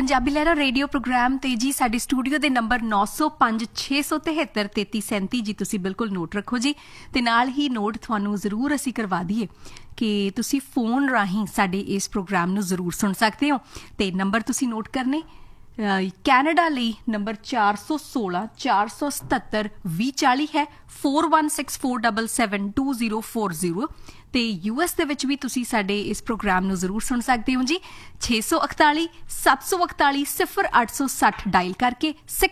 पंजाबी लहरा radio programme ते जी साडे स्टूडियो दे नंबर 905 673 3337 जी तुसी बिल्कुल नोट रखो जी ते नाल ही नोट तुहानू जरूर असी करवा दईए कि तुसी फोन राही साडे इस प्रोग्राम नू जरूर सुन सकते हो ते नंबर तुसी नोट करने कैनेडा ਲਈ नंबर 416 477 2040 है 4164772040 ਤੇ US ਦੇ ਵਿੱਚ ਵੀ ਤੁਸੀਂ ਸਾਡੇ ਇਸ ਪ੍ਰੋਗਰਾਮ ਨੂੰ ਜ਼ਰੂਰ ਸੁਣ ਸਕਦੇ ਹੋ ਜੀ 641 741 0860 ਡਾਇਲ ਕਰਕੇ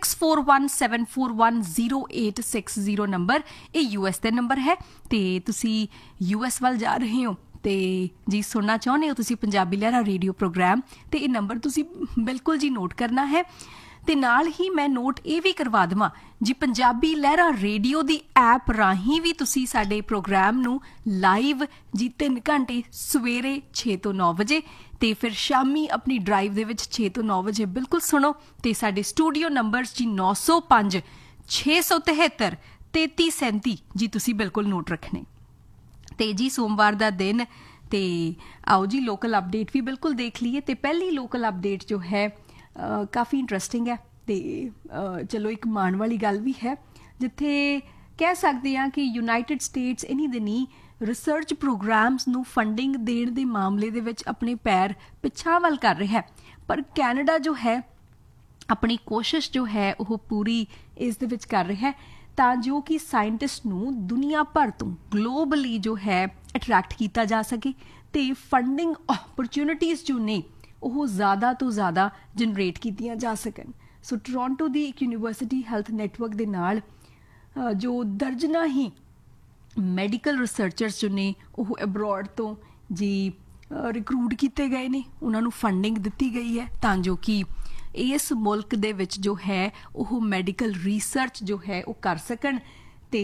6417410860 ਨੰਬਰ ਇਹ US ਦੇ ਨੰਬਰ ਹੈ ਤੇ ਤੁਸੀਂ US ਵੱਲ ਜਾ ਰਹੇ ਹੋ ਤੇ ਜੀ ਸੁਣਨਾ ਚਾਹੁੰਦੇ ਹੋ ਤੁਸੀਂ ਪੰਜਾਬੀ ਲਹਿਰਾ ਰੇਡੀਓ ਪ੍ਰੋਗਰਾਮ ਤੇ ਇਹ ਨੰਬਰ ਤੁਸੀਂ ਬਿਲਕੁਲ ਜੀ ਨੋਟ ਕਰਨਾ ਹੈ ਤੇ ਨਾਲ ਹੀ ਮੈਂ ਨੋਟ ਇਹ ਵੀ ਕਰਵਾ ਦੇਵਾਂ ਜੀ ਪੰਜਾਬੀ ਲਹਿਰਾ ਰੇਡੀਓ ਦੀ ਐਪ ਰਾਹੀਂ ਵੀ ਤੁਸੀਂ ਸਾਡੇ ਪ੍ਰੋਗਰਾਮ ਨੂੰ ਲਾਈਵ ਜੀ 3 ਘੰਟੇ ਸਵੇਰੇ 6 ਤੋਂ 9 ਵਜੇ ਤੇ ਫਿਰ ਸ਼ਾਮੀ ਆਪਣੀ ਡਰਾਈਵ ਦੇ ਵਿੱਚ 6 ਤੋਂ 9 ਵਜੇ ਬਿਲਕੁਲ ਸੁਣੋ ਤੇ ਸਾਡੇ ਸਟੂਡੀਓ ਨੰਬਰਸ ਜੀ 905 673 3337 ਜੀ ਤੁਸੀਂ ਬਿਲਕੁਲ ਨੋਟ ਰੱਖਣੇ ਤੇ ਜੀ ਸੋਮਵਾਰ ਦਾ ਦਿਨ ਤੇ ਆਓ ਜੀ ਲੋਕਲ ਅਪਡੇਟ ਵੀ ਬਿਲਕੁਲ ਦੇਖ ਲਈਏ ਤੇ ਪਹਿਲੀ ਲੋਕਲ ਅਪਡੇਟ ਜੋ ਹੈ ਕਾਫੀ ਇੰਟਰਸਟਿੰਗ ਹੈ ਤੇ ਚਲੋ ਇੱਕ ਮਾਣ ਵਾਲੀ ਗੱਲ ਵੀ ਹੈ ਜਿੱਥੇ ਕਹਿ ਸਕਦੇ ਹਾਂ ਕਿ ਯੂਨਾਈਟਿਡ ਸਟੇਟਸ ਇਨੀ ਦਿਨੀ ਰਿਸਰਚ ਪ੍ਰੋਗਰਾਮਸ ਨੂੰ ਫੰਡਿੰਗ ਦੇਣ ਦੇ ਮਾਮਲੇ ਦੇ ਵਿੱਚ ਆਪਣੇ ਪੈਰ ਪਿੱਛਾ ਵੱਲ ਕਰ ਰਿਹਾ ਹੈ ਪਰ ਕੈਨੇਡਾ ਜੋ ਹੈ ਆਪਣੀ ਕੋਸ਼ਿਸ਼ ਜੋ ਹੈ ਉਹ ਪੂਰੀ ਇਸ ਦੇ ਵਿੱਚ ਕਰ ਰਿਹਾ ਹੈ ਤਾਂ ਜੋ ਕਿ ਸਾਇੰਟਿਸਟ ਨੂੰ ਦੁਨੀਆ ਭਰ ਤੋਂ ਗਲੋਬਲੀ ਜੋ ਹੈ ਅਟਰੈਕਟ ਕੀਤਾ ਜਾ ਸਕੇ ਤੇ ਫੰਡਿੰਗ ਓਪਰਚੁਨਿਟੀਜ਼ ਜੋ ਨੇ ਉਹ ਜ਼ਿਆਦਾ ਤੋਂ ਜ਼ਿਆਦਾ ਜਨਰੇਟ ਕੀਤੀਆਂ ਜਾ ਸਕਣ ਸੋ ਟੋਰਾਂਟੋ ਦੀ ਇੱਕ ਯੂਨੀਵਰਸਿਟੀ ਹੈਲਥ ਨੈਟਵਰਕ ਦੇ ਨਾਲ ਜੋ ਦਰਜਨਾਂ ਹੀ ਮੈਡੀਕਲ ਰਿਸਰਚਰਸ ਜੋ ਨੇ ਉਹ ਅਬਰੋਡ ਤੋਂ ਜੀ ਰਿਕਰੂਟ ਕੀਤੇ ਗਏ ਨੇ ਉਹਨਾਂ ਨੂੰ ਫੰਡਿੰਗ ਦਿੱਤੀ ਗਈ ਹੈ ਤਾਂ ਜੋ ਕਿ ਇਸ ਮੁਲਕ ਦੇ ਵਿੱਚ ਜੋ ਹੈ ਉਹ ਮੈਡੀਕਲ ਰਿਸਰਚ ਜੋ ਹੈ ਉਹ ਕਰ ਸਕਣ ਤੇ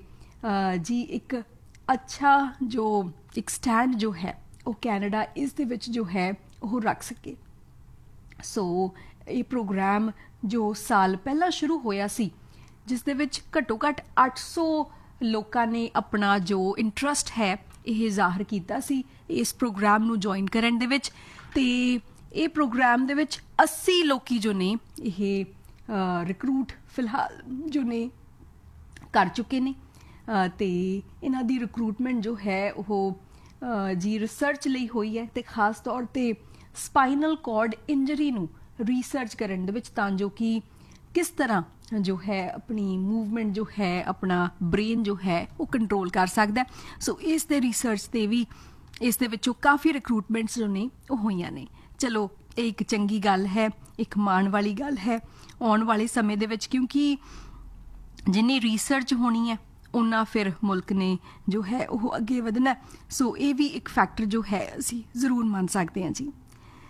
ਜੀ ਇੱਕ ਅੱਛਾ ਜੋ ਇੱਕ ਸਟੈਂਡ ਜੋ ਹੈ ਉਹ ਕੈਨੇਡਾ ਇਸ ਦੇ ਵਿੱਚ ਜੋ ਹੈ ਉਹ ਰੱਖ ਸਕੇ ਸੋ ਇਹ ਪ੍ਰੋਗਰਾਮ ਜੋ ਸਾਲ ਪਹਿਲਾਂ ਸ਼ੁਰੂ ਹੋਇਆ ਸੀ ਜਿਸ ਦੇ ਵਿੱਚ ਘੱਟੋ ਘੱਟ 800 ਲੋਕਾਂ ਨੇ ਆਪਣਾ ਜੋ ਇੰਟਰਸਟ ਹੈ ਇਹ ਜ਼ਾਹਰ ਕੀਤਾ ਸੀ ਇਸ ਪ੍ਰੋਗਰਾਮ ਨੂੰ ਜੁਆਇਨ ਕਰਨ ਦੇ ਵਿੱਚ ਤੇ ਇਹ ਪ੍ਰੋਗਰਾਮ ਦੇ ਵਿੱਚ 80 ਲੋਕੀ ਜੋ ਨੇ ਇਹ ਰਿਕਰੂਟ ਫਿਲਹਾਲ ਜੋ ਨੇ ਕਰ ਚੁੱਕੇ ਨੇ ਤੇ ਇਹਨਾਂ ਦੀ ਰਿਕਰੂਟਮੈਂਟ ਜੋ ਹੈ ਉਹ ਜੀ ਰਿਸਰਚ ਲਈ ਹੋਈ ਹੈ ਤੇ ਖਾਸ ਤੌਰ ਤੇ ਸਪਾਈਨਲ ਕਾਰਡ ਇੰਜਰੀ ਨੂੰ ਰਿਸਰਚ ਕਰਨ ਦੇ ਵਿੱਚ ਤਾਂ ਜੋ ਕਿ ਕਿਸ ਤਰ੍ਹਾਂ ਜੋ ਹੈ ਆਪਣੀ ਮੂਵਮੈਂਟ ਜੋ ਹੈ ਆਪਣਾ ਬ੍ਰੇਨ ਜੋ ਹੈ ਉਹ ਕੰਟਰੋਲ ਕਰ ਸਕਦਾ ਸੋ ਇਸ ਦੇ ਰਿਸਰਚ ਤੇ ਵੀ ਇਸ ਦੇ ਵਿੱਚੋਂ ਕਾਫੀ ਰਿਕਰੂਟਮੈਂਟਸ ਜੋ ਨੇ ਉਹ ਹੋਈਆਂ ਨੇ ਚਲੋ ਇਹ ਇੱਕ ਚੰਗੀ ਗੱਲ ਹੈ ਇੱਕ ਮਾਣ ਵਾਲੀ ਗੱਲ ਹੈ ਆਉਣ ਵਾਲੇ ਸਮੇਂ ਦੇ ਵਿੱਚ ਕਿਉਂਕਿ ਜਿੰਨੀ ਰਿਸਰਚ ਹੋਣੀ ਹੈ ਉਹਨਾਂ ਫਿਰ ਮੁਲਕ ਨੇ ਜੋ ਹੈ ਉਹ ਅੱਗੇ ਵਧਣਾ ਸੋ ਇਹ ਵੀ ਇੱਕ ਫੈਕਟਰ ਜੋ ਹੈ ਅਸੀਂ ਜ਼ਰੂਰ ਮੰਨ ਸਕਦੇ ਹਾਂ ਜੀ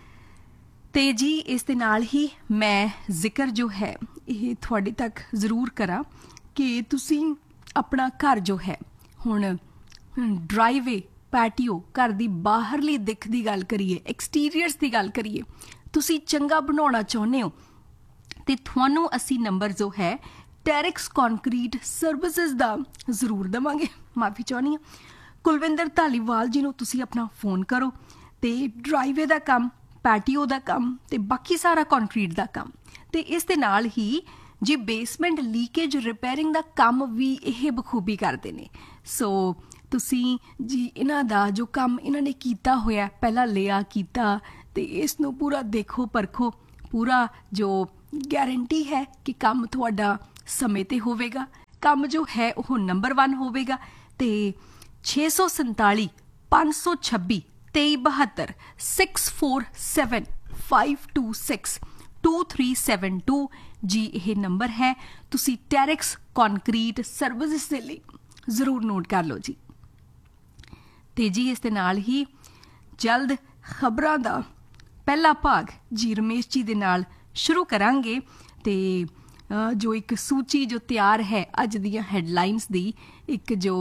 ਤੇ ਜੀ ਇਸ ਦੇ ਨਾਲ ਹੀ ਮੈਂ ਜ਼ਿਕਰ ਜੋ ਹੈ ਇਹ ਤੁਹਾਡੇ ਤੱਕ ਜ਼ਰੂਰ ਕਰਾਂ ਕਿ ਤੁਸੀਂ ਆਪਣਾ ਘਰ ਜੋ ਹੈ ਹੁਣ ਡਰਾਈਵੇ ਪੈਟੀਓ ਘਰ ਦੀ ਬਾਹਰਲੀ ਦਿੱਖ ਦੀ ਗੱਲ ਕਰੀਏ ਐਕਸਟੀਰੀਅਰਸ ਦੀ ਗੱਲ ਕਰੀਏ ਤੁਸੀਂ ਚੰਗਾ ਬਣਾਉਣਾ ਚਾਹੁੰਦੇ ਹੋ ਤੇ ਤੁਹਾਨੂੰ ਅਸੀਂ ਨੰਬਰ ਜੋ ਹੈ ਟੈਰਿਕਸ ਕੰਕਰੀਟ ਸਰਵਿਸਿਜ਼ ਦਾ ਜ਼ਰੂਰ ਦੇਵਾਂਗੇ ਮਾਫੀ ਚਾਹੁੰਦੀ ਹਾਂ ਕੁਲਵਿੰਦਰ ਧਾਲੀਵਾਲ ਜੀ ਨੂੰ ਤੁਸੀਂ ਆਪਣਾ ਫੋਨ ਕਰੋ ਤੇ ਡਰਾਈਵੇ ਦਾ ਕੰਮ ਪੈਟੀਓ ਦਾ ਕੰਮ ਤੇ ਬਾਕੀ ਸਾਰਾ ਕੰਕਰੀਟ ਦਾ ਕੰਮ ਤੇ ਇਸ ਦੇ ਨਾਲ ਹੀ ਜੀ ਬੇਸਮੈਂਟ ਲੀਕੇਜ ਰਿਪੇਅਰਿੰਗ ਦਾ ਕੰਮ ਵੀ ਇਹ ਬਖੂਬੀ ਕਰਦੇ ਨੇ ਸੋ ਤੁਸੀਂ ਜੀ ਇਹਨਾਂ ਦਾ ਜੋ ਕੰਮ ਇਹਨਾਂ ਨੇ ਕੀਤਾ ਹੋਇਆ ਪਹਿਲਾਂ ਲਿਆ ਕੀਤਾ ਤੇ ਇਸ ਨੂੰ ਪੂਰਾ ਦੇਖੋ ਪਰਖੋ ਪੂਰਾ ਜੋ ਗਾਰੰਟੀ ਹੈ ਕਿ ਕੰਮ ਤੁਹਾਡਾ ਸਮੇਂ ਤੇ ਹੋਵੇਗਾ ਕੰਮ ਜੋ ਹੈ ਉਹ ਨੰਬਰ 1 ਹੋਵੇਗਾ ਤੇ 647 526 2372 647 526 2372 ਜੀ ਇਹ ਨੰਬਰ ਹੈ ਤੁਸੀਂ ਟੈਰਿਕਸ ਕੰਕਰੀਟ ਸਰਵਿਸਿਜ਼ ਦੇ ਲਈ ਜ਼ਰੂਰ ਨੋਟ ਕਰ ਲਓ ਜੀ ਤੇ ਜੀ ਇਸ ਦੇ ਨਾਲ ਹੀ ਜਲਦ ਖਬਰਾਂ ਦਾ ਪਹਿਲਾ ਭਾਗ ਜੀ ਰਮੇਸ਼ ਜੀ ਦੇ ਨਾਲ ਸ਼ੁਰੂ ਕਰਾਂਗੇ ਤੇ ਜੋ ਇੱਕ ਸੂਚੀ ਜੋ ਤਿਆਰ ਹੈ ਅੱਜ ਦੀਆਂ ਹੈਡਲਾਈਨਸ ਦੀ ਇੱਕ ਜੋ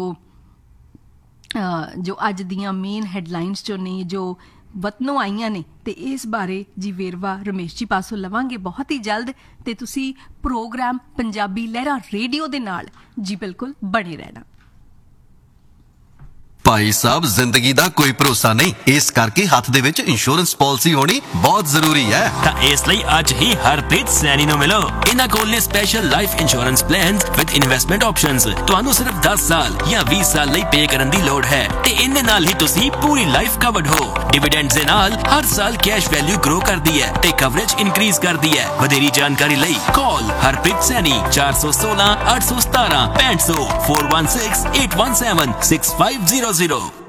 ਅੱਜ ਦੀਆਂ ਮੇਨ ਹੈਡਲਾਈਨਸ ਜੋ ਨੇ ਜੋ ਵਤਨੋਂ ਆਈਆਂ ਨੇ ਤੇ ਇਸ ਬਾਰੇ ਜੀ ਵੇਰਵਾ ਰਮੇਸ਼ ਜੀ ਪਾਸੋਂ ਲਵਾਂਗੇ ਬਹੁਤ ਹੀ ਜਲਦ ਤੇ ਤੁਸੀਂ ਪ੍ਰੋਗਰਾਮ ਪੰਜਾਬੀ ਲਹਿਰਾ ਰੇਡੀਓ ਦੇ ਨਾਲ ਜੀ ਬਿਲਕੁਲ ਬਣੇ ਰਹਿਣਾ ਭਾਈ ਸਾਹਿਬ, ਜ਼ਿੰਦਗੀ ਦਾ ਕੋਈ ਭਰੋਸਾ ਨਹੀਂ, ਇਸ ਕਰਕੇ ਹੱਥ ਦੇ ਵਿੱਚ ਇੰਸ਼ੋਰੈਂਸ ਪਾਲਿਸੀ ਹੋਣੀ ਬਹੁਤ ਜ਼ਰੂਰੀ ਹੈ। ਤਾਂ ਇਸ ਲਈ ਅੱਜ ਹੀ ਹਰਪ੍ਰੀਤ ਸੈਣੀ ਨੂੰ ਮਿਲੋ। ਇਹਨਾਂ ਕੋਲ ਨੇ special life insurance plans with investment options. ਤੁਹਾਨੂੰ ਸਿਰਫ 10 ਸਾਲ ਜਾਂ 20 ਸਾਲ ਲਈ ਪੇ ਕਰਨ ਦੀ ਲੋੜ ਹੈ ਤੇ ਇਹਦੇ ਨਾਲ ਹੀ ਤੁਸੀਂ ਪੂਰੀ ਲਾਈਫ ਕਵਰਡ ਹੋ। ਡਿਵੀਡੈਂਡਸ ਦੇ ਨਾਲ ਹਰ ਸਾਲ ਕੈਸ਼ ਵੈਲਿਊ ਗਰੋ ਕਰਦੀ ਹੈ ਤੇ ਕਵਰੇਜ ਇਨਕਰੀਜ਼ ਕਰਦੀ ਹੈ। ਵਧੇਰੀ ਜਾਣਕਾਰੀ ਲਈ ਕਾਲ ਹਰਪ੍ਰੀਤ ਸੈਣੀ 416 817 6500 416 817 6500।